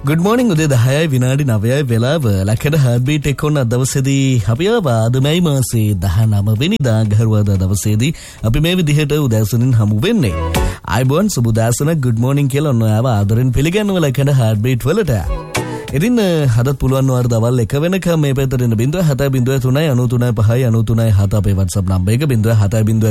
Good morning උදේ 10යි විනාඩි 9යි වෙලාව ලැකඩ හර්ට්බීට් එක ඔන්න දවසේදී අපි ආවා මේ මාසේ 19 වෙනිදා ගහරුවාදා දවසේදී අපි මේ විදිහට උදෑසනින් හමු වෙන්නේ. ආයිබෝන් සුබ උදෑසන good morning කියලා ඔන්න ආව ආදරෙන් පිළිගන්නවා ලැකඩ හර්ට්බීට් වලට. ඉතින් හදත් පුළුවන් වර දවල් 1 වෙනකම් මේ පැත්තට එන්න 0703 93 5 93 7 අපේ WhatsApp නම්බර එක 07